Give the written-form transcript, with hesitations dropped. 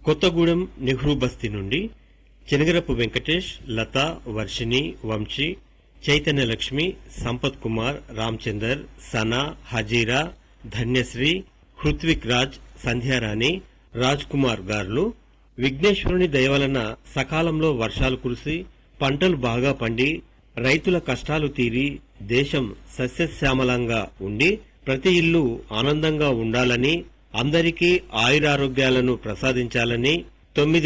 కొత్తగూడెం నెహ్రూ బస్తీ నుండి చెనగరపు వెంకటేష్, లత, వర్షిణి, వంశీ, చైతన్యలక్ష్మి, సంపత్ కుమార్, రామచందర్, సనా, హజీరా, ధన్యశ్రీ, హృత్విక్ రాజ్, సంధ్యారాణి, రాజ్ కుమార్ గార్లు విఘ్నేశ్వరుని దయవలన సకాలంలో వర్షాలు కురిసి పంటలు బాగా పండి రైతుల కష్టాలు తీరి దేశం సస్యశ్యామలంగా ఉండి ప్రతి ఇల్లు ఆనందంగా ఉండాలని, అందరికీ ఆయురారోగ్యాలను ప్రసాదించాలని 9